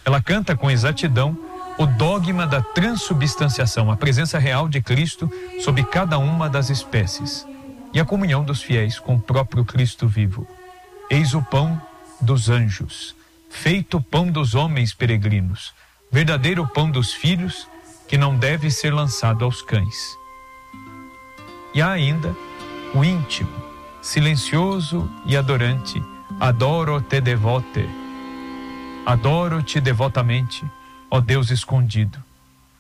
Ela canta com exatidão o dogma da transubstanciação, a presença real de Cristo sobre cada uma das espécies e a comunhão dos fiéis com o próprio Cristo vivo. Eis o pão dos anjos, feito pão dos homens peregrinos, verdadeiro pão dos filhos, que não deve ser lançado aos cães. E há ainda o íntimo, silencioso e adorante, adoro-te devotamente, ó Deus escondido.